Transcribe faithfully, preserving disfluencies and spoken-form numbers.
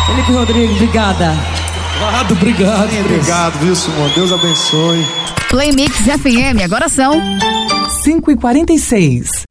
Felipe Rodrigues, obrigada. Obrigado, obrigado. Obrigado, viu, Simone? Deus abençoe. Play Mix F M, agora são cinco e quarenta e seis.